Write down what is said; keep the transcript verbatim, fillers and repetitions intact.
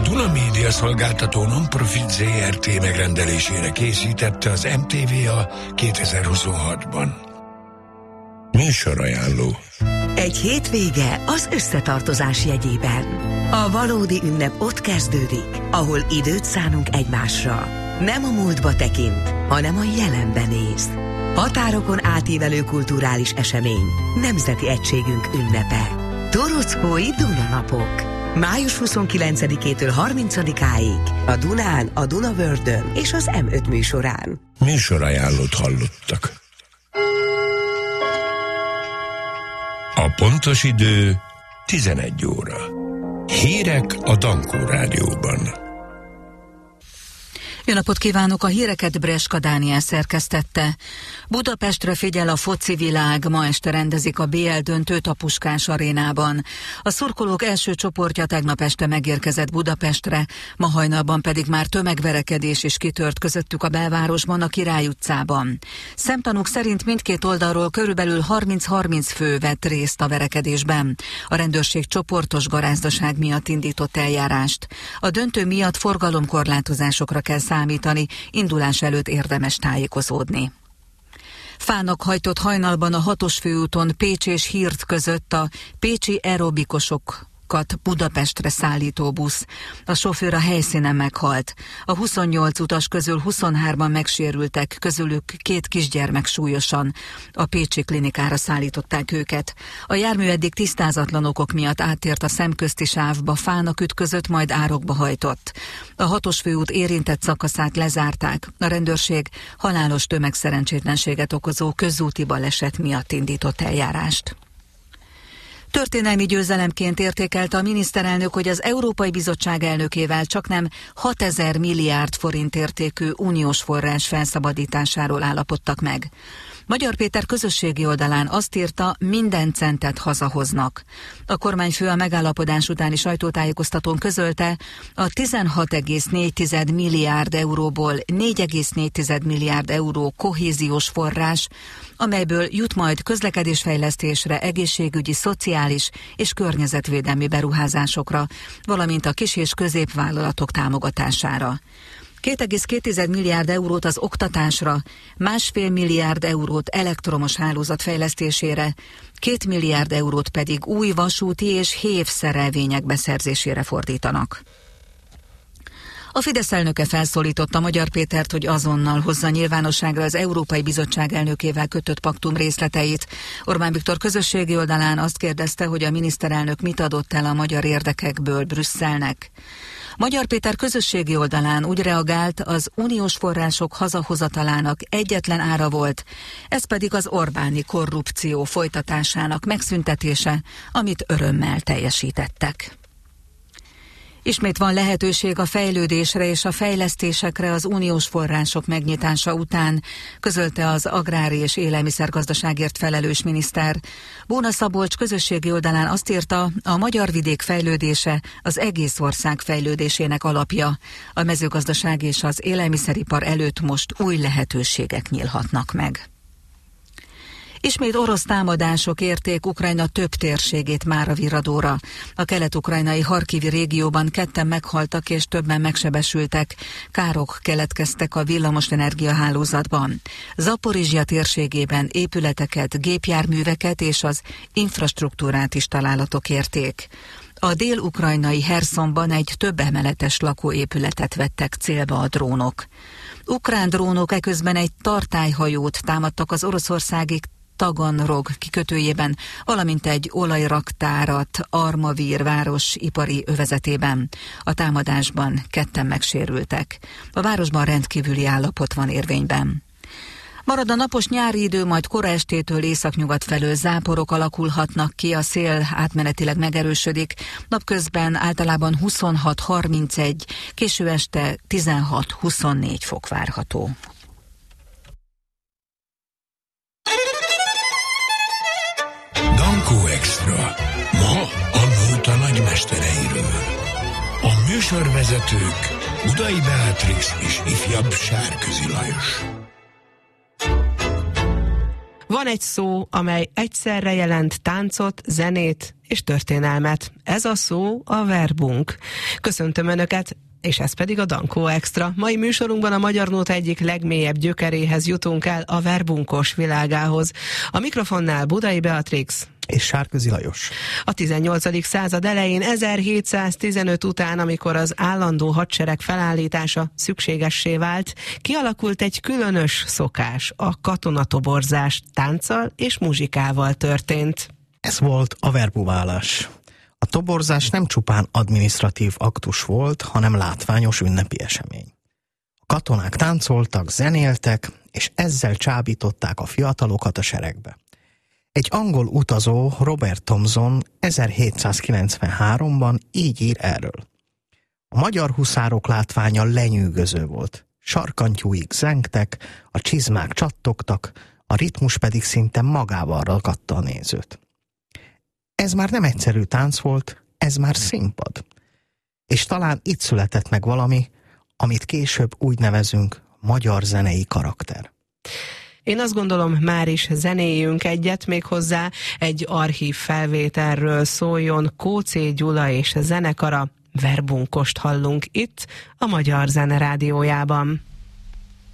Duna Média Szolgáltató non-profit zé er té megrendelésére készítette az em té vé a kétezer-huszonhatban. Műsorajánló. Egy hétvége az összetartozás jegyében. A valódi ünnep ott kezdődik, ahol időt szánunk egymásra. Nem a múltba tekint, hanem a jelenben néz. Határokon átívelő kulturális esemény, nemzeti egységünk ünnepe. Torockói Dunanapok. május huszonkilencedikétől harmincadikáig a Dunán, a Dunavördön és az em öt műsorán. Műsorajánlót hallottak. A pontos idő tizenegy óra. Hírek a Dankó Rádióban. Jó napot kívánok, a híreket Breska Dániel szerkesztette. Budapestre figyel a foci világ, ma este rendezik a bé el döntőt a Puskás arénában. A szurkolók első csoportja tegnap este megérkezett Budapestre, ma hajnalban pedig már tömegverekedés is kitört közöttük a belvárosban, a Király utcában. Szemtanúk szerint mindkét oldalról körülbelül harminc-harminc fő vett részt a verekedésben. A rendőrség csoportos garázdaság miatt indított eljárást. A döntő miatt forgalomkorlátozásokra kell számítani, indulás előtt érdemes tájékozódni. Fának hajtott hajnalban a hatos főúton Pécs és Hírt között a pécsi aerobikusokat Budapestre szállító busz. A sofőr a helyszínen meghalt. A huszonnyolc utas közül huszonhárman megsérültek, közülük két kisgyermek súlyosan. A pécsi klinikára szállították őket. A jármű eddig tisztázatlan okok miatt áttért a szemközti sávba, fának ütközött, majd árokba hajtott. A hatos főút érintett szakaszát lezárták. A rendőrség halálos tömegszerencsétlenséget okozó közúti baleset miatt indított eljárást. Történelmi győzelemként értékelte a miniszterelnök, hogy az Európai Bizottság elnökével csaknem hatezer milliárd forint értékű uniós forrás felszabadításáról állapodtak meg. Magyar Péter közösségi oldalán azt írta, minden centet hazahoznak. A kormányfő a megállapodás utáni sajtótájékoztatón közölte, a tizenhat egész négy milliárd euróból négy egész négy milliárd euró kohéziós forrás, amelyből jut majd közlekedésfejlesztésre, egészségügyi, szociális és környezetvédelmi beruházásokra, valamint a kis- és középvállalatok támogatására. két egész két milliárd eurót az oktatásra, másfél milliárd eurót elektromos hálózat fejlesztésére, két milliárd eurót pedig új vasúti és hév szerelvények beszerzésére fordítanak. A Fidesz elnöke felszólította Magyar Pétert, hogy azonnal hozza nyilvánosságra az Európai Bizottság elnökével kötött paktum részleteit. Orbán Viktor közösségi oldalán azt kérdezte, hogy a miniszterelnök mit adott el a magyar érdekekből Brüsszelnek. Magyar Péter közösségi oldalán úgy reagált, az uniós források hazahozatalának egyetlen ára volt, ez pedig az Orbáni korrupció folytatásának megszüntetése, amit örömmel teljesítettek. Ismét van lehetőség a fejlődésre és a fejlesztésekre az uniós források megnyitása után, közölte az agrár- és élelmiszergazdaságért felelős miniszter. Bóna Szabolcs közösségi oldalán azt írta, a magyar vidék fejlődése az egész ország fejlődésének alapja. A mezőgazdaság és az élelmiszeripar előtt most új lehetőségek nyílhatnak meg. Ismét orosz támadások érték Ukrajna több térségét mára virradóra. A kelet-ukrajnai Harkivi régióban ketten meghaltak és többen megsebesültek. Károk keletkeztek a villamosenergia hálózatban. Zaporizsja térségében épületeket, gépjárműveket és az infrastruktúrát is találatok érték. A dél-ukrajnai Herszonban egy több emeletes lakóépületet vettek célba a drónok. Ukrán drónok eközben egy tartályhajót támadtak az oroszországi Taganrog kikötőjében, valamint egy olajraktárat Armavír város ipari övezetében. A támadásban ketten megsérültek. A városban rendkívüli állapot van érvényben. Marad a napos nyári idő, majd kora estétől északnyugat felől záporok alakulhatnak ki, a szél átmenetileg megerősödik. Napközben általában huszonhat harmincegy, késő este tizenhat huszonnégy fok várható. Dankó Extra. Ma a nóta nagymestereiről. A műsorvezetők Budai Beatrix és ifjabb Sárközi Lajos. Van egy szó, amely egyszerre jelent táncot, zenét és történelmet. Ez a szó a verbunk. Köszöntöm Önöket, és ez pedig a Dankó Extra. Mai műsorunkban a magyar nóta egyik legmélyebb gyökeréhez jutunk el, a verbunkos világához. A mikrofonnál Budai Beatrix és Sárközi Lajos. A tizennyolcadik század elején, ezerhétszáztizenöt után, amikor az állandó hadsereg felállítása szükségessé vált, kialakult egy különös szokás, a katonatoborzás tánccal és muzsikával történt. Ez volt a verbuválás. A toborzás nem csupán adminisztratív aktus volt, hanem látványos ünnepi esemény. A katonák táncoltak, zenéltek, és ezzel csábították a fiatalokat a seregbe. Egy angol utazó, Robert Thomson ezerhétszázkilencvenháromban így ír erről. A magyar huszárok látványa lenyűgöző volt. Sarkantyúik zengtek, a csizmák csattogtak, a ritmus pedig szinte magával ragadta a nézőt. Ez már nem egyszerű tánc volt, ez már színpad. És talán itt született meg valami, amit később úgy nevezünk magyar zenei karakter. Én azt gondolom, már is zenéljünk egyet, méghozzá egy archív felvételről szóljon Kóczé Gyula és zenekara. Verbunkost hallunk itt a Magyar Zene Rádiójában.